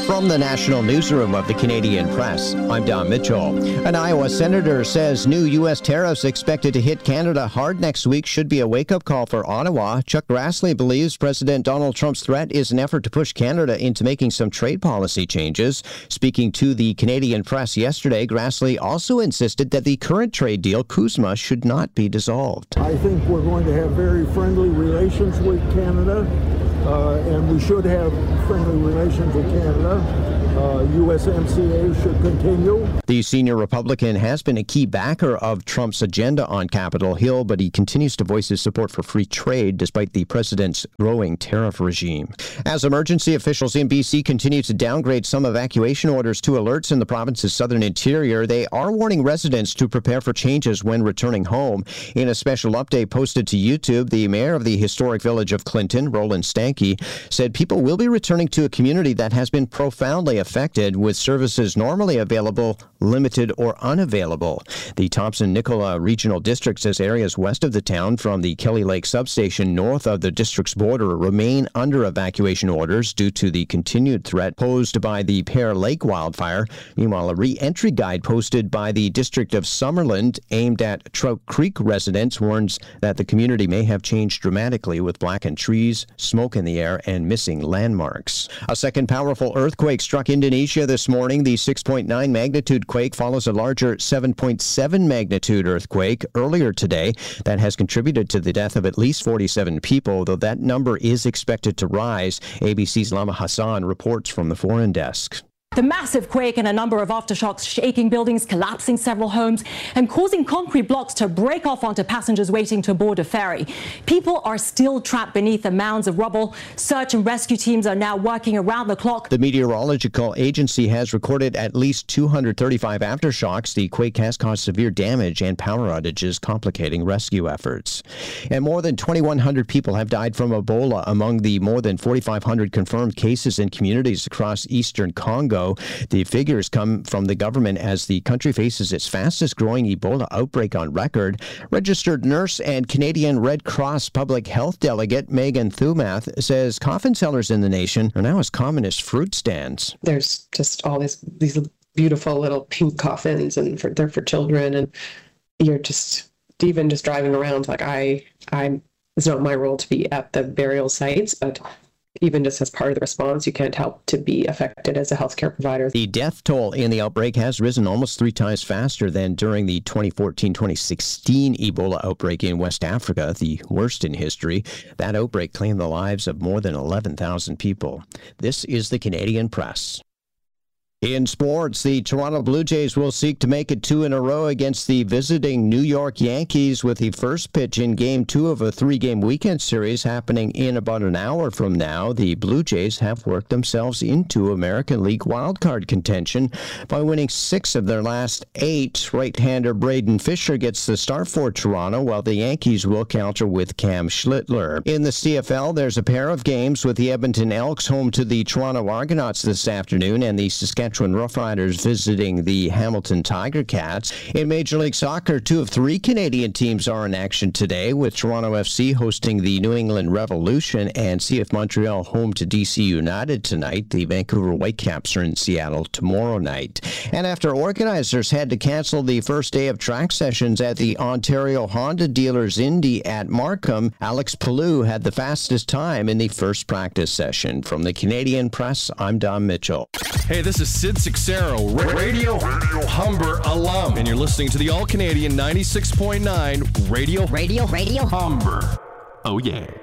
From the National Newsroom of the Canadian Press, I'm Don Mitchell. An Iowa senator says new U.S. tariffs expected to hit Canada hard next week should be a wake-up call for Ottawa. Chuck Grassley believes President Donald Trump's threat is an effort to push Canada into making some trade policy changes. Speaking to the Canadian Press yesterday, Grassley also insisted that the current trade deal, CUSMA, should not be dissolved. I think we're going to have very friendly relations with Canada. And we should have friendly relations with Canada. USMCA should continue. The senior Republican has been a key backer of Trump's agenda on Capitol Hill, but he continues to voice his support for free trade despite the president's growing tariff regime. As emergency officials in BC continue to downgrade some evacuation orders to alerts in the province's southern interior, they are warning residents to prepare for changes when returning home. In a special update posted to YouTube, the mayor of the historic village of Clinton, Roland Stanky, said people will be returning to a community that has been profoundly affected, with services normally available limited or unavailable. The Thompson-Nicola Regional District says areas west of the town from the Kelly Lake substation north of the district's border remain under evacuation orders due to the continued threat posed by the Pear Lake wildfire. Meanwhile, a re-entry guide posted by the District of Summerland aimed at Trout Creek residents warns that the community may have changed dramatically with blackened trees, smoke in the air, and missing landmarks. A second powerful earthquake struck Indonesia this morning. The 6.9 magnitude quake follows a larger 7.7 magnitude earthquake earlier today that has contributed to the death of at least 47 people, though that number is expected to rise. ABC's Lama Hassan reports from the foreign desk. The massive quake and a number of aftershocks shaking buildings, collapsing several homes, and causing concrete blocks to break off onto passengers waiting to board a ferry. People are still trapped beneath the mounds of rubble. Search and rescue teams are now working around the clock. The meteorological agency has recorded at least 235 aftershocks. The quake has caused severe damage and power outages, complicating rescue efforts. And more than 2,100 people have died from Ebola among the more than 4,500 confirmed cases in communities across eastern Congo. The figures come from the government as the country faces its fastest growing Ebola outbreak on record. Registered nurse and Canadian Red Cross public health delegate Megan Thumath says coffin sellers in the nation are now as common as fruit stands. There's just all these beautiful little pink coffins, and they're for children, and you're just even just driving around like it's not my role to be at the burial sites, but even just as part of the response, you can't help to be affected as a healthcare provider. The death toll in the outbreak has risen almost 3 times faster than during the 2014-2016 Ebola outbreak in West Africa, the worst in history. That outbreak claimed the lives of more than 11,000 people. This is the Canadian Press. In sports, the Toronto Blue Jays will seek to make it 2 in a row against the visiting New York Yankees with the first pitch in Game 2 of a 3-game weekend series happening in about an hour from now. The Blue Jays have worked themselves into American League wildcard contention by winning 6 of their last 8. Right-hander Braden Fisher gets the start for Toronto, while the Yankees will counter with Cam Schlittler. In the CFL, there's a pair of games with the Edmonton Elks home to the Toronto Argonauts this afternoon and the Saskatchewan Roughriders visiting the Hamilton Tiger Cats. In Major League Soccer, 2 of 3 Canadian teams are in action today, with Toronto FC hosting the New England Revolution and CF Montreal home to DC United tonight. The Vancouver Whitecaps are in Seattle tomorrow night. And after organizers had to cancel the first day of track sessions at the Ontario Honda Dealers Indy at Markham, Alex Palou had the fastest time in the first practice session. From the Canadian Press, I'm Don Mitchell. Hey, this is Sid Sixero, Radio Humber alum, and you're listening to the All-Canadian 96.9 Radio Humber. Oh, yeah.